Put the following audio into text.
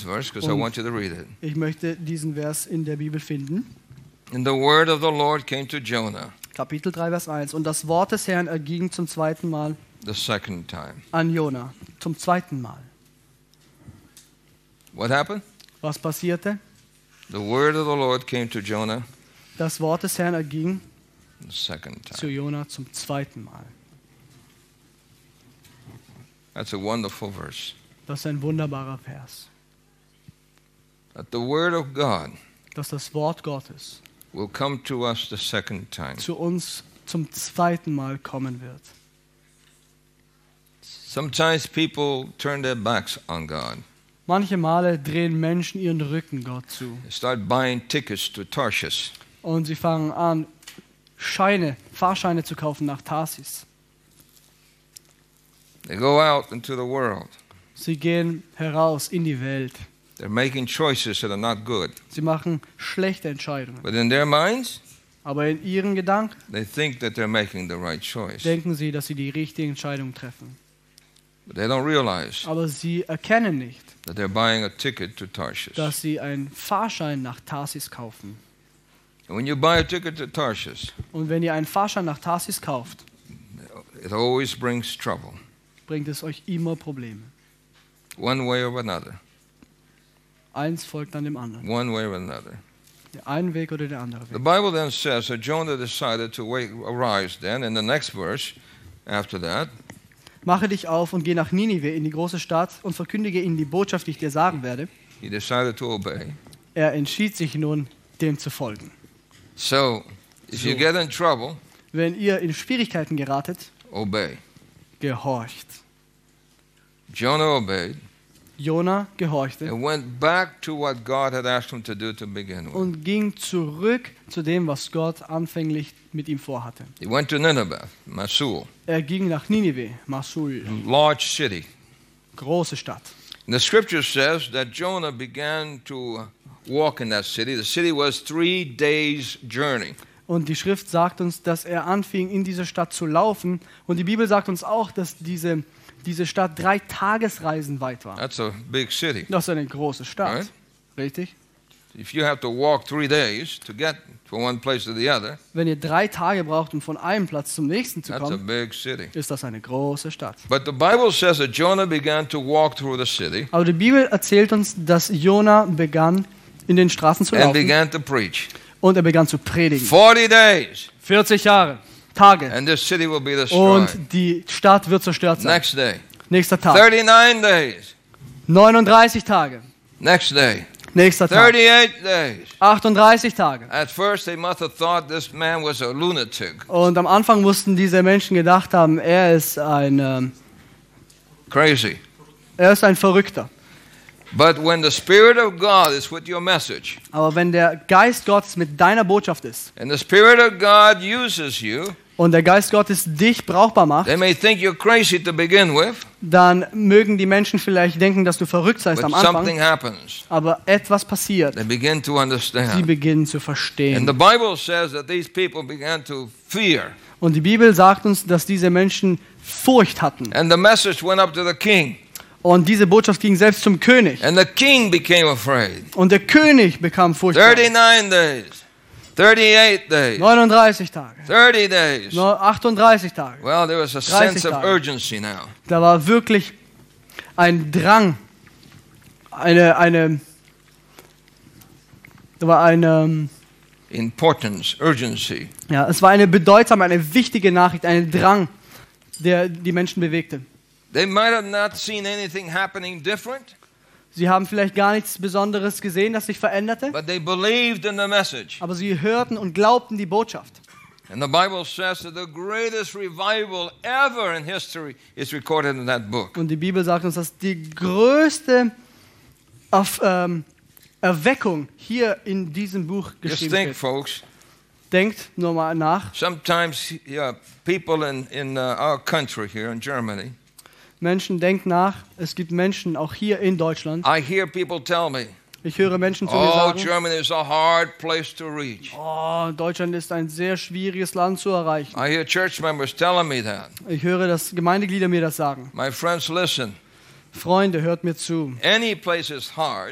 verse because I want you to read it. Ich möchte diesen Vers in der Bibel finden. And the word of the Lord came to Jonah Kapitel 3, Vers 1. Und das Wort des Herrn erging zum zweiten Mal the second time. an Jona. Zum zweiten Mal. What happened? Was passierte? The word of the Lord came to Jonah Das Wort des Herrn erging the second zu time. Jona zum zweiten Mal. That's a wonderful verse. Das ist ein wunderbarer Vers. That the word of God Dass das Wort Gottes will come to us the second time. zu uns zum zweiten Mal kommen wird. Sometimes people turn their backs on God. Manche Male drehen Menschen ihren Rücken Gott zu. They start buying tickets to Tarshish. Und sie fangen an, Fahrscheine zu kaufen nach Tarsis. They go out into the world. Sie gehen heraus in die Welt. They're making choices that are not good. Sie machen schlechte Entscheidungen. But in their minds, Aber in ihren Gedanken they think that they're making the right choice. denken sie, dass sie die richtige Entscheidung treffen. But they don't realize Aber sie erkennen nicht, that they're buying a ticket to Tarshish. dass sie einen Fahrschein nach Tarsis kaufen. And when you buy a ticket to Tarshish, Und wenn ihr einen Fahrschein nach Tarsis kauft, it always brings trouble, bringt es euch immer Probleme. one way or another. Eins folgt dann dem anderen. One way or another. Der einen Weg oder der andere The Weg. Bible then says that Jonah decided to arise then, in the next verse, after that, Mache dich auf und geh nach Ninive in die große Stadt und verkündige ihnen die Botschaft, die ich dir sagen werde. he decided to obey. Er entschied sich nun, dem zu folgen. So, if you So. get in trouble, Wenn ihr in Schwierigkeiten geratet, obey. gehorcht. Jonah obeyed Jona gehorchte and went back to what God had asked him to do to begin with. und ging zurück zu dem, was Gott anfänglich mit ihm vorhatte. He went to Nineveh, Mosul, Er ging nach Ninive, Mosul, large city. große Stadt. And the scripture says that Jonah began to walk in that city. The city was 3 days' journey. Und die Schrift sagt uns, dass er anfing, in diese Stadt zu laufen. Und die Bibel sagt uns auch, dass diese Stadt 3 Tagesreisen weit war. That's a big city. Das ist eine große Stadt. Right. Richtig? If you have to walk 3 days to get from one place to the other, Wenn ihr 3 Tage braucht, um von einem Platz zum nächsten zu that's a kommen, big city. ist das eine große Stadt. But the Bible says that Jonah began to walk through the city Aber die Bibel erzählt uns, dass Jona begann, in den Straßen zu and laufen. began to preach. Und er begann zu predigen. 40 days, 40 Tage. and this city will be destroyed. Und die Stadt wird zerstört sein. Next day, Nächster Tag. 39 days. 39 Tage. Next day, Nächster Tag. 38 days. 38 Tage. At first, they must have thought this man was a lunatic, Und am Anfang mussten diese Menschen gedacht haben, er ist ein crazy. Verrückter. But when the Spirit of God is with your message, Aber wenn der Geist Gottes mit deiner Botschaft ist and the Spirit of God uses you, und der Geist Gottes dich brauchbar macht, they may think you're crazy to begin with, dann mögen die Menschen vielleicht denken, dass du verrückt seist but am Anfang, something happens. aber etwas passiert. They begin to Sie understand. beginnen zu And verstehen. the Bible says that these people began to fear. Und die Bibel sagt uns, dass diese Menschen Furcht hatten. And the message went up to the king. Und diese Botschaft ging selbst zum König. And the king became afraid. Und der König bekam Furcht. 39 days, 38 days, 39 Tage, 30 days. 38 Tage. Well, there was a 30 sense of Tage. urgency now. Da war wirklich ein Drang, Importance, urgency. ja, es war eine bedeutsame, eine wichtige Nachricht, ein Drang, der die Menschen bewegte. They might have not seen anything happening different, Sie haben vielleicht gar nichts Besonderes gesehen, das sich veränderte, but they believed in the message. aber sie hörten und glaubten die Botschaft. And the Bible says that the greatest revival ever in history is recorded in that book. Und die Bibel sagt uns, dass die größte Erweckung hier in diesem Buch Just geschrieben think, wird. folks. Denkt nur mal nach. Sometimes people in our country here in Germany, Menschen, denkt nach. Es gibt Menschen auch hier in Deutschland. I hear people tell me, Ich höre Menschen zu mir oh, sagen, Germany is a hard place to reach. oh, Deutschland ist ein sehr schwieriges Land zu erreichen. I hear church members telling me that. Ich höre, dass Gemeindeglieder mir das sagen. My friends, listen. Freunde, hört mir zu. Any place is hard